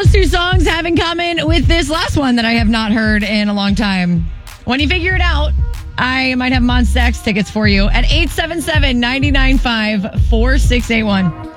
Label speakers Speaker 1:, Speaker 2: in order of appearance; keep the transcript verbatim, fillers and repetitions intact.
Speaker 1: those two songs have in common with this last one that I have not heard in a long time? When you figure it out, I might have Monsta X tickets for you at eight seven seven, nine nine five, four six eight one.